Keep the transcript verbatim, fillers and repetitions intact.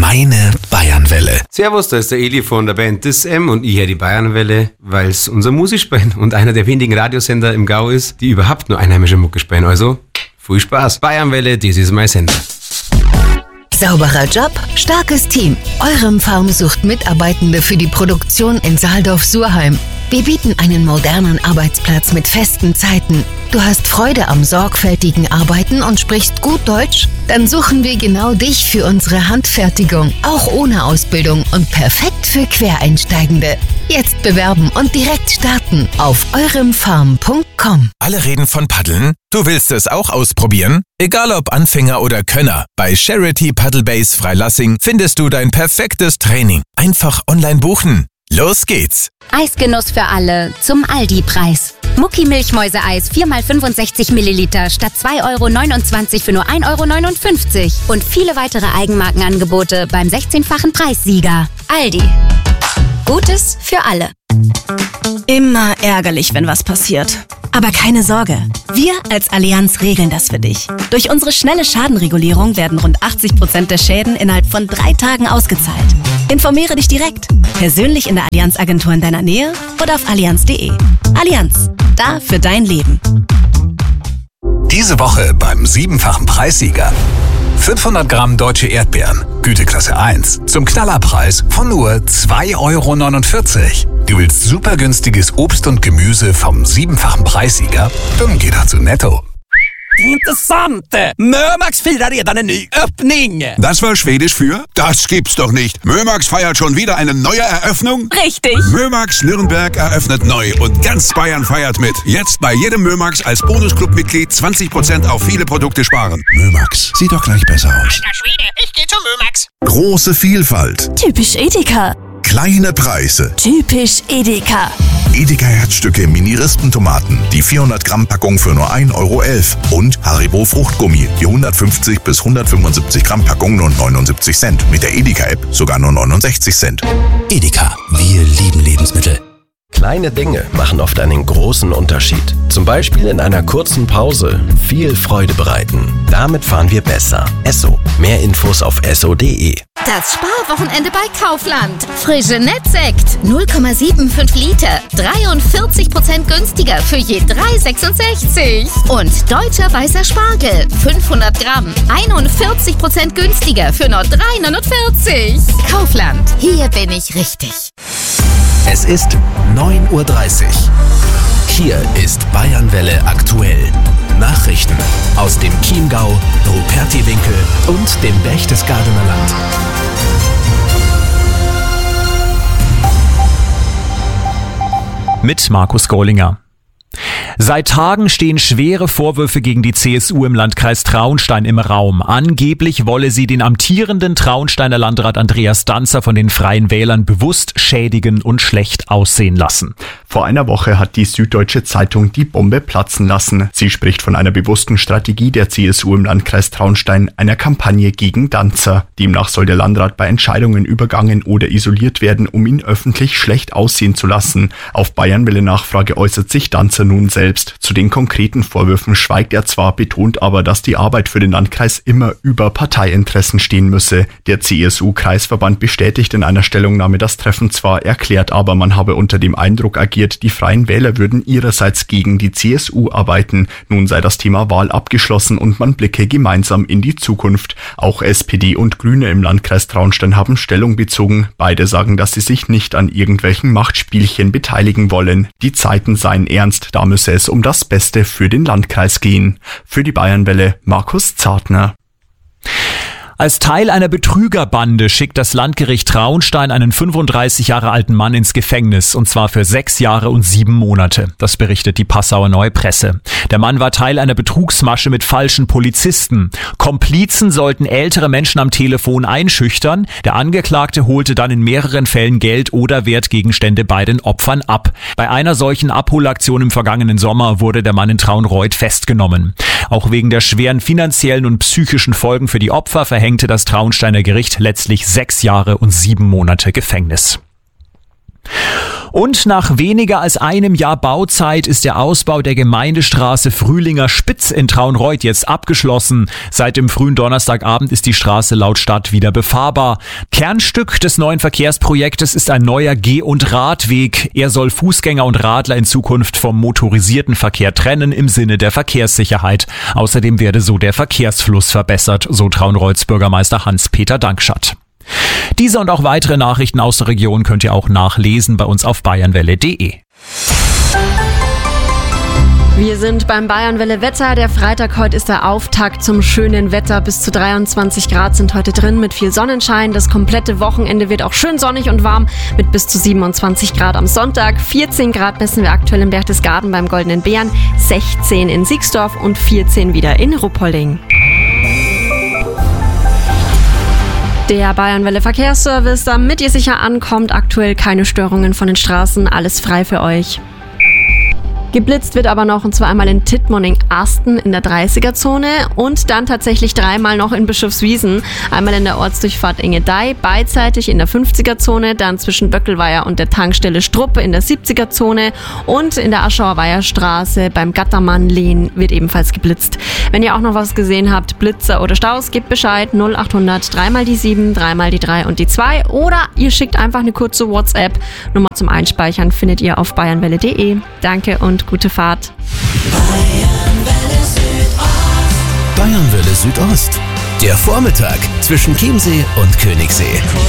Meine Bayernwelle. Servus, da ist der Eli von der Band Dis M und ich höre die Bayernwelle, weil es unser Musikspein und einer der wenigen Radiosender im Gau ist, die überhaupt nur einheimische Mucke spielen. Also, viel Spaß. Bayernwelle, das ist mein Sender. Sauberer Job, starkes Team. Eurem Farm sucht Mitarbeitende für die Produktion in Saaldorf-Surheim. Wir bieten einen modernen Arbeitsplatz mit festen Zeiten. Du hast Freude am sorgfältigen Arbeiten und sprichst gut Deutsch? Dann suchen wir genau dich für unsere Handfertigung, auch ohne Ausbildung und perfekt für Quereinsteigende. Jetzt bewerben und direkt starten auf euremfarm punkt com. Alle reden von Paddeln. Du willst es auch ausprobieren? Egal ob Anfänger oder Könner, bei Charity Paddle Base Freilassing findest du dein perfektes Training. Einfach online buchen. Los geht's! Eisgenuss für alle zum Aldi-Preis. Mucki Milchmäuse-Eis vier mal fünfundsechzig Milliliter statt zwei Euro neunundzwanzig für nur ein Euro neunundfünfzig. Und viele weitere Eigenmarkenangebote beim sechzehnfachen Preissieger. Aldi. Gutes für alle. Immer ärgerlich, wenn was passiert. Aber keine Sorge, wir als Allianz regeln das für dich. Durch unsere schnelle Schadenregulierung werden rund achtzig Prozent der Schäden innerhalb von drei Tagen ausgezahlt. Informiere dich direkt, persönlich in der Allianz-Agentur in deiner Nähe oder auf allianz punkt de. Allianz, da für dein Leben. Diese Woche beim siebenfachen Preissieger. fünfhundert Gramm deutsche Erdbeeren, Güteklasse eins, zum Knallerpreis von nur zwei Euro neunundvierzig. Du willst super günstiges Obst und Gemüse vom siebenfachen Preissieger? Dann geh doch zu Netto. Intressant! Mömax firar redan en ny öppning! Das war Schwedisch für? Das gibt's doch nicht! Mömax feiert schon wieder eine neue Eröffnung? Richtig! Mömax Nürnberg eröffnet neu und ganz Bayern feiert mit. Jetzt bei jedem Mömax als Bonusclub-Mitglied zwanzig Prozent auf viele Produkte sparen. Mömax, sieht doch gleich besser aus. Alter Schwede, ich geh zu Mömax! Große Vielfalt. Typisch Edeka. Kleine Preise. Typisch Edeka. Edeka Herzstücke Mini-Rispentomaten. Die vierhundert Gramm Packung für nur ein Euro elf. Und Haribo Fruchtgummi. Die hundertfünfzig bis hundertfünfundsiebzig Gramm Packung nur neunundsiebzig Cent. Mit der Edeka-App sogar nur neunundsechzig Cent. Edeka, wir lieben Lebensmittel. Kleine Dinge machen oft einen großen Unterschied. Zum Beispiel in einer kurzen Pause viel Freude bereiten. Damit fahren wir besser. Esso. Mehr Infos auf esso punkt de. Das Sparwochenende bei Kaufland. Frische Nettsekt. null Komma fünfundsiebzig Liter. dreiundvierzig Prozent günstiger für je drei Euro sechsundsechzig. Und deutscher weißer Spargel. fünfhundert Gramm. einundvierzig Prozent günstiger für nur drei Euro neunundvierzig. Kaufland. Hier bin ich richtig. Es ist neun Uhr dreißig. Hier ist Bayernwelle aktuell. Nachrichten aus dem Chiemgau, Rupertiwinkel und dem Berchtesgadener Land. Mit Markus Gollinger. Seit Tagen stehen schwere Vorwürfe gegen die C S U im Landkreis Traunstein im Raum. Angeblich wolle sie den amtierenden Traunsteiner Landrat Andreas Danzer von den Freien Wählern bewusst schädigen und schlecht aussehen lassen. Vor einer Woche hat die Süddeutsche Zeitung die Bombe platzen lassen. Sie spricht von einer bewussten Strategie der C S U im Landkreis Traunstein, einer Kampagne gegen Danzer. Demnach soll der Landrat bei Entscheidungen übergangen oder isoliert werden, um ihn öffentlich schlecht aussehen zu lassen. Auf Bayernwelle Nachfrage äußert sich Danzer nun selbst. Zu den konkreten Vorwürfen schweigt er zwar, betont aber, dass die Arbeit für den Landkreis immer über Parteiinteressen stehen müsse. Der C S U-Kreisverband bestätigt in einer Stellungnahme das Treffen zwar, erklärt aber, man habe unter dem Eindruck agiert, die Freien Wähler würden ihrerseits gegen die C S U arbeiten. Nun sei das Thema Wahl abgeschlossen und man blicke gemeinsam in die Zukunft. Auch S P D und Grüne im Landkreis Traunstein haben Stellung bezogen. Beide sagen, dass sie sich nicht an irgendwelchen Machtspielchen beteiligen wollen. Die Zeiten seien ernst, da müsse es um das Beste für den Landkreis gehen. Für die Bayernwelle Markus Zartner. Als Teil einer Betrügerbande schickt das Landgericht Traunstein einen fünfunddreißig Jahre alten Mann ins Gefängnis, und zwar für sechs Jahre und sieben Monate. Das berichtet die Passauer Neue Presse. Der Mann war Teil einer Betrugsmasche mit falschen Polizisten. Komplizen sollten ältere Menschen am Telefon einschüchtern. Der Angeklagte holte dann in mehreren Fällen Geld oder Wertgegenstände bei den Opfern ab. Bei einer solchen Abholaktion im vergangenen Sommer wurde der Mann in Traunreut festgenommen. Auch wegen der schweren finanziellen und psychischen Folgen für die Opfer verhängte das Traunsteiner Gericht letztlich sechs Jahre und sieben Monate Gefängnis. Und nach weniger als einem Jahr Bauzeit ist der Ausbau der Gemeindestraße Frühlinger Spitz in Traunreut jetzt abgeschlossen. Seit dem frühen Donnerstagabend ist die Straße laut Stadt wieder befahrbar. Kernstück des neuen Verkehrsprojektes ist ein neuer Geh- und Radweg. Er soll Fußgänger und Radler in Zukunft vom motorisierten Verkehr trennen im Sinne der Verkehrssicherheit. Außerdem werde so der Verkehrsfluss verbessert, so Traunreuts Bürgermeister Hans-Peter Dankschat. Diese und auch weitere Nachrichten aus der Region könnt ihr auch nachlesen bei uns auf bayernwelle punkt de. Wir sind beim Bayernwelle Wetter. Der Freitag heute ist der Auftakt zum schönen Wetter. Bis zu dreiundzwanzig Grad sind heute drin mit viel Sonnenschein. Das komplette Wochenende wird auch schön sonnig und warm mit bis zu siebenundzwanzig Grad am Sonntag. vierzehn Grad messen wir aktuell im Berchtesgaden beim Goldenen Bären, sechzehn in Sixdorf und vierzehn wieder in Ruppolding. Der Bayernwelle Verkehrsservice, damit ihr sicher ankommt, aktuell keine Störungen von den Straßen, alles frei für euch. Geblitzt wird aber noch, und zwar einmal in Tittmoning-Asten in der dreißiger-Zone und dann tatsächlich dreimal noch in Bischofswiesen. Einmal in der Ortsdurchfahrt Engedei, beidseitig in der fünfziger-Zone, dann zwischen Böckelweiher und der Tankstelle Struppe in der siebziger-Zone und in der Aschauer Weiherstraße beim Gattermann-Lehn wird ebenfalls geblitzt. Wenn ihr auch noch was gesehen habt, Blitzer oder Staus, gebt Bescheid, null achthundert, dreimal die sieben, dreimal die drei und die zwei oder ihr schickt einfach eine kurze WhatsApp. Nummer zum Einspeichern findet ihr auf bayernwelle punkt de. Danke und gute Fahrt. Bayernwelle Südost. Der Vormittag zwischen Chiemsee und Königssee.